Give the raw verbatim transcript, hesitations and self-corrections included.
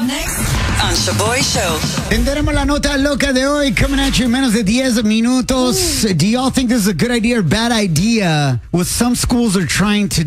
up next on Shaboy Show. Tendremos la nota loca de hoy coming at you in menos de diez minutos. Do y'all think this is a good idea or bad idea? What some schools are trying to